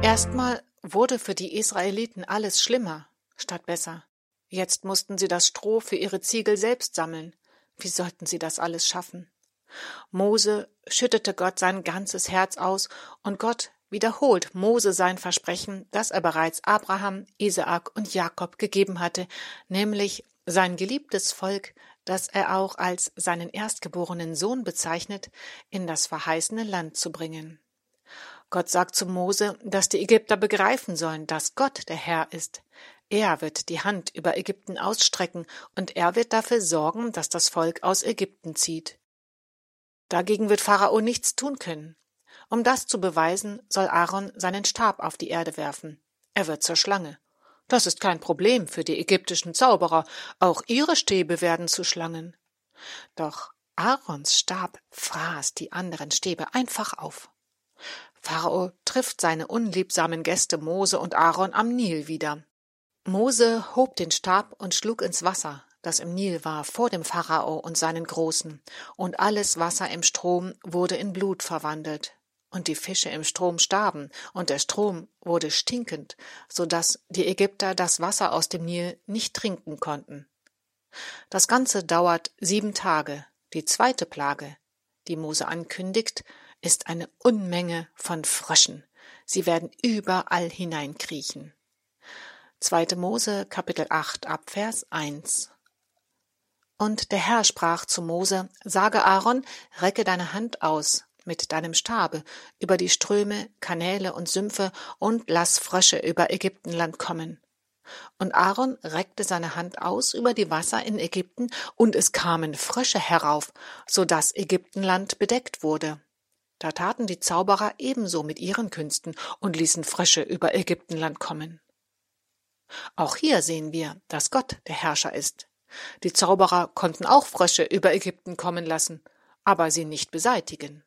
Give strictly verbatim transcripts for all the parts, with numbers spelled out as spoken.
Erstmal wurde für die Israeliten alles schlimmer statt besser. Jetzt mussten sie das Stroh für ihre Ziegel selbst sammeln. Wie sollten sie das alles schaffen? Mose schüttete Gott sein ganzes Herz aus, und Gott wiederholt Mose sein Versprechen, das er bereits Abraham, Isaak und Jakob gegeben hatte, nämlich sein geliebtes Volk, das er auch als seinen erstgeborenen Sohn bezeichnet, in das verheißene Land zu bringen. Gott sagt zu Mose, dass die Ägypter begreifen sollen, dass Gott der Herr ist. Er wird die Hand über Ägypten ausstrecken, und er wird dafür sorgen, dass das Volk aus Ägypten zieht. Dagegen wird Pharao nichts tun können. Um das zu beweisen, soll Aaron seinen Stab auf die Erde werfen. Er wird zur Schlange. Das ist kein Problem für die ägyptischen Zauberer, auch ihre Stäbe werden zu Schlangen. Doch Aarons Stab fraß die anderen Stäbe einfach auf. Pharao trifft seine unliebsamen Gäste Mose und Aaron am Nil wieder. Mose hob den Stab und schlug ins Wasser, das im Nil war, vor dem Pharao und seinen Großen, und alles Wasser im Strom wurde in Blut verwandelt. Und die Fische im Strom starben, und der Strom wurde stinkend, so dass die Ägypter das Wasser aus dem Nil nicht trinken konnten. Das Ganze dauert sieben Tage. Die zweite Plage, die Mose ankündigt, ist eine Unmenge von Fröschen. Sie werden überall hineinkriechen. zweite Mose, Kapitel acht, Abvers eins. Und der Herr sprach zu Mose, sage Aaron, recke deine Hand aus mit deinem Stabe über die Ströme, Kanäle und Sümpfe und lass Frösche über Ägyptenland kommen. Und Aaron reckte seine Hand aus über die Wasser in Ägypten, und es kamen Frösche herauf, so dass Ägyptenland bedeckt wurde. Da taten die Zauberer ebenso mit ihren Künsten und ließen Frösche über Ägyptenland kommen. Auch hier sehen wir, dass Gott der Herrscher ist. Die Zauberer konnten auch Frösche über Ägypten kommen lassen, aber sie nicht beseitigen.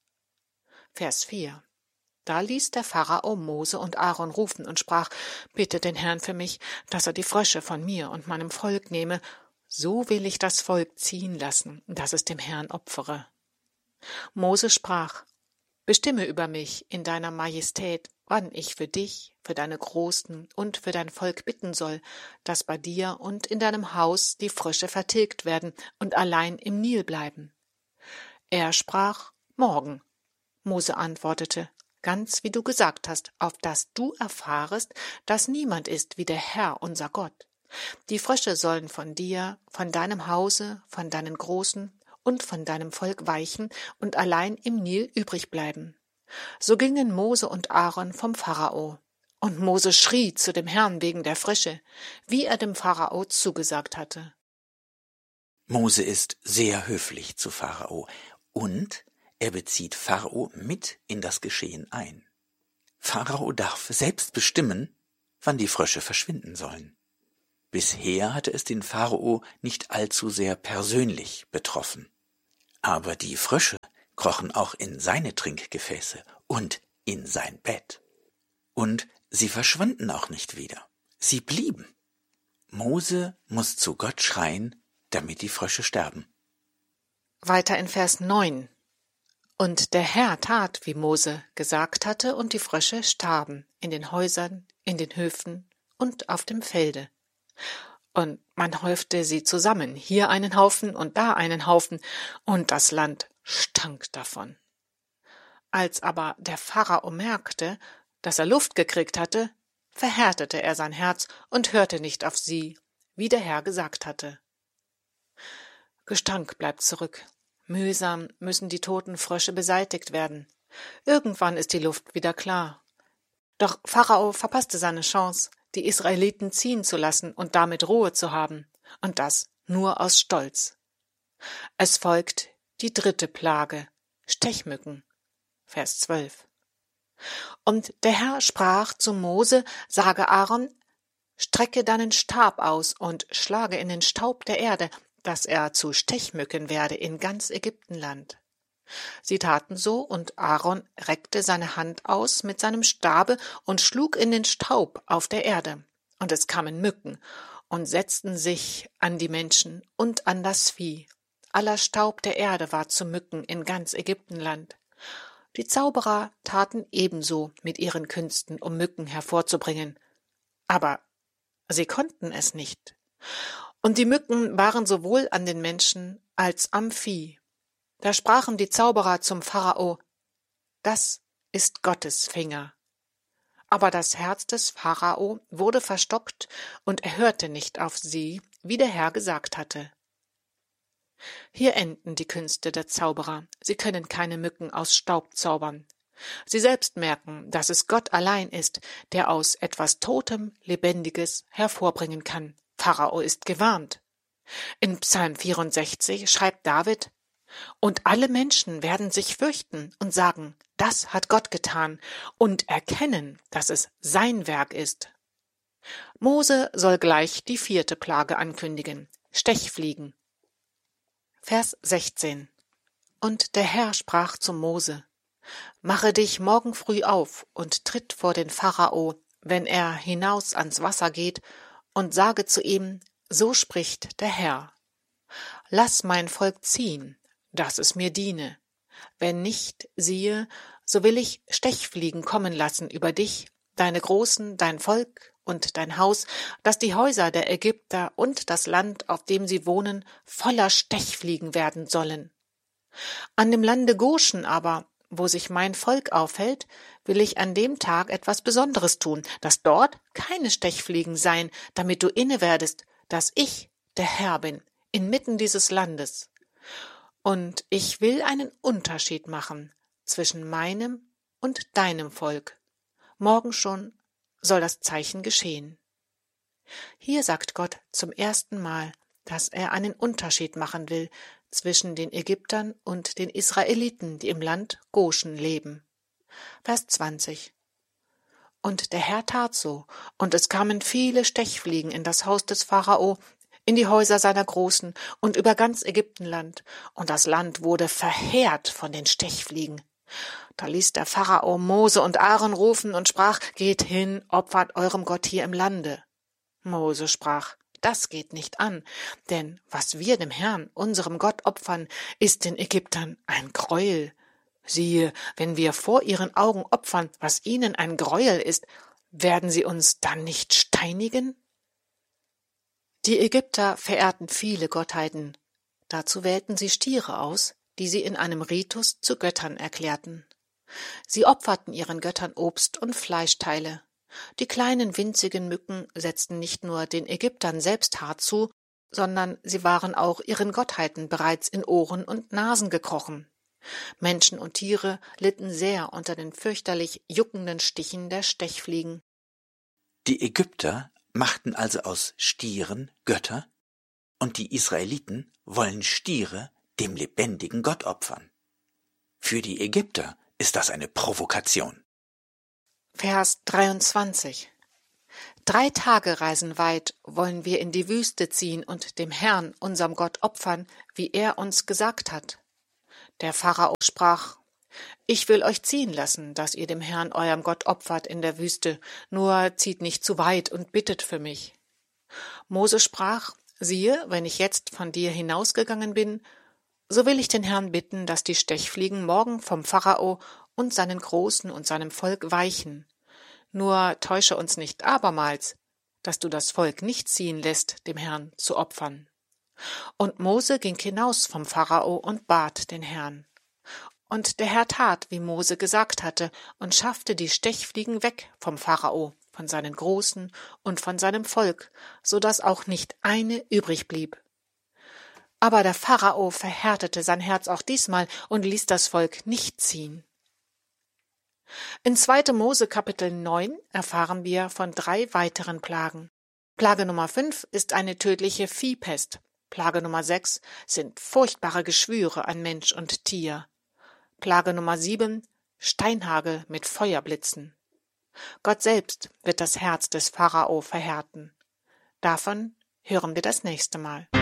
Vers vier. Da ließ der Pharao Mose und Aaron rufen und sprach, bitte den Herrn für mich, dass er die Frösche von mir und meinem Volk nehme, so will ich das Volk ziehen lassen, dass es dem Herrn opfere. Mose sprach, bestimme über mich in deiner Majestät, wann ich für dich, für deine Großen und für dein Volk bitten soll, dass bei dir und in deinem Haus die Frösche vertilgt werden und allein im Nil bleiben. Er sprach, morgen. Mose antwortete, ganz wie du gesagt hast, auf dass du erfahrest, dass niemand ist wie der Herr, unser Gott. Die Frösche sollen von dir, von deinem Hause, von deinen Großen und von deinem Volk weichen und allein im Nil übrig bleiben. So gingen Mose und Aaron vom Pharao. Und Mose schrie zu dem Herrn wegen der Frösche, wie er dem Pharao zugesagt hatte. Mose ist sehr höflich zu Pharao und er bezieht Pharao mit in das Geschehen ein. Pharao darf selbst bestimmen, wann die Frösche verschwinden sollen. Bisher hatte es den Pharao nicht allzu sehr persönlich betroffen. Aber die Frösche krochen auch in seine Trinkgefäße und in sein Bett. Und sie verschwanden auch nicht wieder. Sie blieben. Mose muss zu Gott schreien, damit die Frösche sterben. Weiter in Vers neun. Und der Herr tat, wie Mose gesagt hatte, und die Frösche starben in den Häusern, in den Höfen und auf dem Felde. Und man häufte sie zusammen, hier einen Haufen und da einen Haufen, und das Land stank davon. Als aber der Pharao merkte, dass er Luft gekriegt hatte, verhärtete er sein Herz und hörte nicht auf sie, wie der Herr gesagt hatte. Gestank bleibt zurück. Mühsam müssen die toten Frösche beseitigt werden. Irgendwann ist die Luft wieder klar. Doch Pharao verpasste seine Chance, die Israeliten ziehen zu lassen und damit Ruhe zu haben, und das nur aus Stolz. Es folgt die dritte Plage, Stechmücken, Vers zwölf. Und der Herr sprach zu Mose, sage Aaron, strecke deinen Stab aus und schlage in den Staub der Erde, dass er zu Stechmücken werde in ganz Ägyptenland. Sie taten so, und Aaron reckte seine Hand aus mit seinem Stabe und schlug in den Staub auf der Erde. Und es kamen Mücken und setzten sich an die Menschen und an das Vieh. Aller Staub der Erde war zu Mücken in ganz Ägyptenland. Die Zauberer taten ebenso mit ihren Künsten, um Mücken hervorzubringen. Aber sie konnten es nicht. Und die Mücken waren sowohl an den Menschen als am Vieh. Da sprachen die Zauberer zum Pharao: Das ist Gottes Finger. Aber das Herz des Pharao wurde verstockt, und er hörte nicht auf sie, wie der Herr gesagt hatte. Hier enden die Künste der Zauberer. Sie können keine Mücken aus Staub zaubern. Sie selbst merken, dass es Gott allein ist, der aus etwas Totem Lebendiges hervorbringen kann. Pharao ist gewarnt. In Psalm vierundsechzig schreibt David: Und alle Menschen werden sich fürchten und sagen, das hat Gott getan, und erkennen, dass es sein Werk ist. Mose soll gleich die vierte Plage ankündigen: Stechfliegen. Vers sechzehn. Und der Herr sprach zu Mose: Mache dich morgen früh auf und tritt vor den Pharao, wenn er hinaus ans Wasser geht, und sage zu ihm: So spricht der Herr: Lass mein Volk ziehen, dass es mir diene. Wenn nicht, siehe, so will ich Stechfliegen kommen lassen über dich, deine Großen, dein Volk und dein Haus, dass die Häuser der Ägypter und das Land, auf dem sie wohnen, voller Stechfliegen werden sollen. An dem Lande Goschen aber, wo sich mein Volk aufhält, will ich an dem Tag etwas Besonderes tun, dass dort keine Stechfliegen seien, damit du inne werdest, dass ich der Herr bin, inmitten dieses Landes. Und ich will einen Unterschied machen zwischen meinem und deinem Volk. Morgen schon soll das Zeichen geschehen. Hier sagt Gott zum ersten Mal, dass er einen Unterschied machen will zwischen den Ägyptern und den Israeliten, die im Land Goschen leben. Vers zwanzig. Und der Herr tat so, und es kamen viele Stechfliegen in das Haus des Pharao, in die Häuser seiner Großen und über ganz Ägyptenland, und das Land wurde verheert von den Stechfliegen. Da ließ der Pharao Mose und Aaron rufen und sprach: Geht hin, opfert eurem Gott hier im Lande. Mose sprach: Das geht nicht an, denn was wir dem Herrn, unserem Gott, opfern, ist den Ägyptern ein Gräuel. Siehe, wenn wir vor ihren Augen opfern, was ihnen ein Gräuel ist, werden sie uns dann nicht steinigen? Die Ägypter verehrten viele Gottheiten. Dazu wählten sie Stiere aus, die sie in einem Ritus zu Göttern erklärten. Sie opferten ihren Göttern Obst und Fleischteile. Die kleinen winzigen Mücken setzten nicht nur den Ägyptern selbst Haar zu, sondern sie waren auch ihren Gottheiten bereits in Ohren und Nasen gekrochen. Menschen und Tiere litten sehr unter den fürchterlich juckenden Stichen der Stechfliegen. Die Ägypter machten also aus Stieren Götter, und die Israeliten wollen Stiere dem lebendigen Gott opfern. Für die Ägypter ist das eine Provokation. Vers dreiundzwanzig. Drei Tagereisen weit wollen wir in die Wüste ziehen und dem Herrn, unserem Gott, opfern, wie er uns gesagt hat. Der Pharao sprach: Ich will euch ziehen lassen, dass ihr dem Herrn, eurem Gott, opfert in der Wüste, nur zieht nicht zu weit und bittet für mich. Mose sprach: Siehe, wenn ich jetzt von dir hinausgegangen bin, so will ich den Herrn bitten, dass die Stechfliegen morgen vom Pharao und seinen Großen und seinem Volk weichen. Nur täusche uns nicht abermals, dass du das Volk nicht ziehen lässt, dem Herrn zu opfern. Und Mose ging hinaus vom Pharao und bat den Herrn. Und der Herr tat, wie Mose gesagt hatte, und schaffte die Stechfliegen weg vom Pharao, von seinen Großen und von seinem Volk, so dass auch nicht eine übrig blieb. Aber der Pharao verhärtete sein Herz auch diesmal und ließ das Volk nicht ziehen. In zweiter Mose Kapitel neun erfahren wir von drei weiteren Plagen. Plage Nummer fünf ist eine tödliche Viehpest. Plage Nummer sechs sind furchtbare Geschwüre an Mensch und Tier. Plage Nummer sieben, Steinhagel mit Feuerblitzen. Gott selbst wird das Herz des Pharao verhärten. Davon hören wir das nächste Mal.